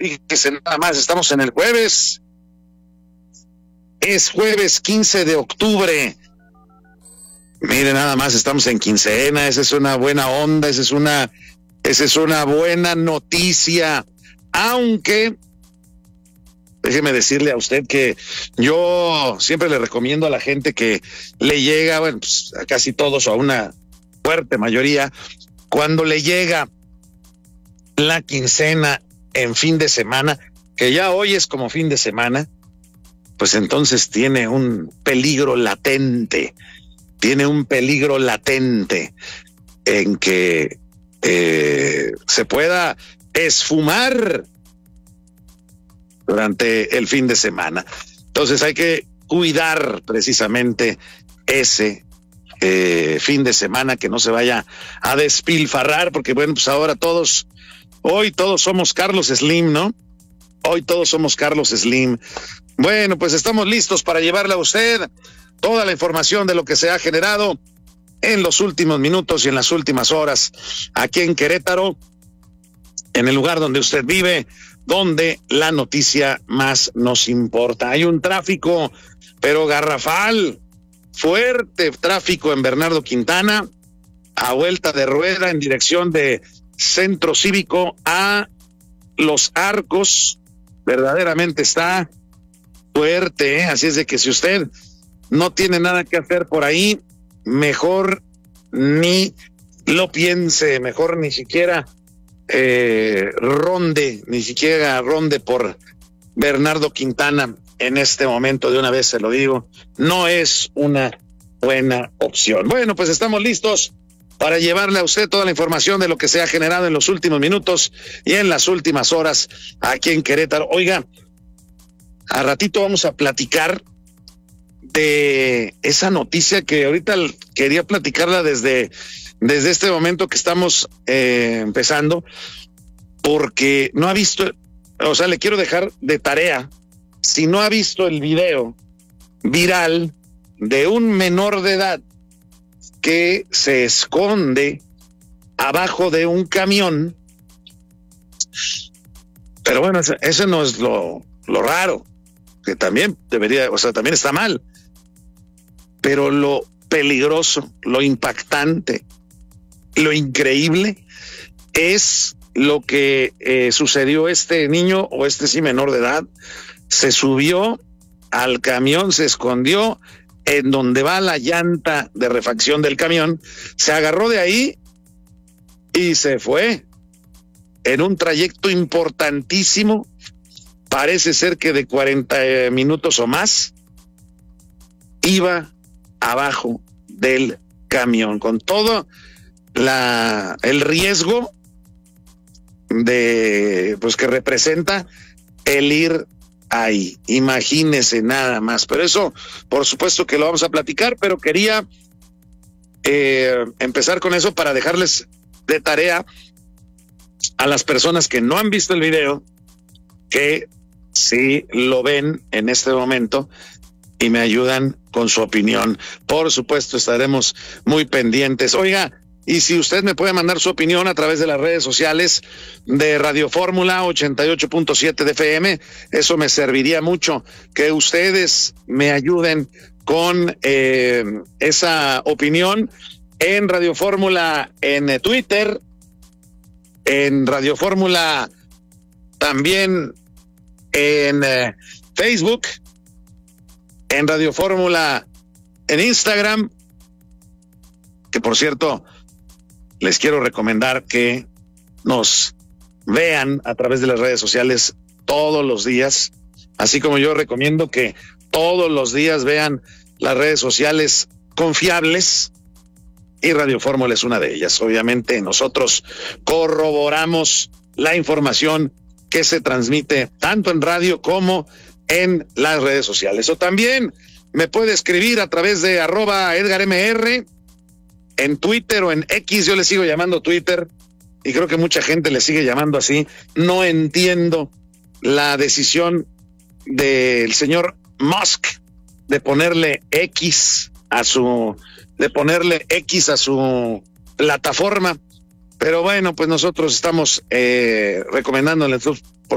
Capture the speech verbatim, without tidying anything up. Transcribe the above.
Fíjese nada más, estamos en el jueves. Es jueves quince de octubre. Mire, nada más, estamos en quincena. Esa es una buena onda, esa es una, esa es una buena noticia. Aunque, déjeme decirle a usted que yo siempre le recomiendo a la gente que le llega, bueno, pues a casi todos o a una fuerte mayoría, cuando le llega la quincena en fin de semana, que ya hoy es como fin de semana, pues entonces tiene un peligro latente, tiene un peligro latente en que eh, se pueda esfumar durante el fin de semana. Entonces hay que cuidar precisamente ese eh, fin de semana, que no se vaya a despilfarrar, porque bueno, pues ahora todos, hoy todos somos Carlos Slim, ¿no? Hoy todos somos Carlos Slim. Bueno, pues estamos listos para llevarle a usted toda la información de lo que se ha generado en los últimos minutos y en las últimas horas aquí en Querétaro, en el lugar donde usted vive, donde la noticia más nos importa. Hay un tráfico, pero garrafal, fuerte tráfico en Bernardo Quintana, a vuelta de rueda en dirección de Centro Cívico a Los Arcos. Verdaderamente está fuerte, ¿eh? Así es de que si usted no tiene nada que hacer por ahí, mejor ni lo piense, mejor ni siquiera eh, ronde, ni siquiera ronde por Bernardo Quintana en este momento, de una vez se lo digo, no es una buena opción. Bueno, pues estamos listos para llevarle a usted toda la información de lo que se ha generado en los últimos minutos y en las últimas horas aquí en Querétaro. Oiga, a ratito vamos a platicar de esa noticia que ahorita quería platicarla desde, desde este momento que estamos eh, empezando, porque no ha visto, o sea, le quiero dejar de tarea, si no ha visto el video viral de un menor de edad que se esconde abajo de un camión. Pero bueno, ese, ese no es lo, lo raro, que también debería, o sea, también está mal. Pero lo peligroso, lo impactante, lo increíble es lo que eh, sucedió. Este niño, o este sí menor de edad, se subió al camión, se escondió en donde va la llanta de refacción del camión, se agarró de ahí y se fue en un trayecto importantísimo, parece ser que de cuarenta minutos o más, iba abajo del camión, con todo la, el riesgo de, pues, que representa el ir ahí. Imagínese nada más. Pero eso, por supuesto que lo vamos a platicar, pero quería eh, empezar con eso para dejarles de tarea a las personas que no han visto el video, que sí lo ven en este momento y me ayudan con su opinión. Por supuesto, estaremos muy pendientes. Oiga, y si usted me puede mandar su opinión a través de las redes sociales de Radio Fórmula ochenta y ocho punto siete de F M, eso me serviría mucho, que ustedes me ayuden con eh, esa opinión en Radio Fórmula, en Twitter, en Radio Fórmula también en eh, Facebook, en Radio Fórmula en Instagram, que por cierto, les quiero recomendar que nos vean a través de las redes sociales todos los días, así como yo recomiendo que todos los días vean las redes sociales confiables, y Radio Fórmula es una de ellas. Obviamente nosotros corroboramos la información que se transmite tanto en radio como en las redes sociales. O también me puede escribir a través de arroba Edgar M R en Twitter o en X. Yo le sigo llamando Twitter y creo que mucha gente le sigue llamando así. No entiendo la decisión del señor Musk de ponerle X a su de ponerle X a su plataforma, pero bueno, pues nosotros estamos eh, recomendándole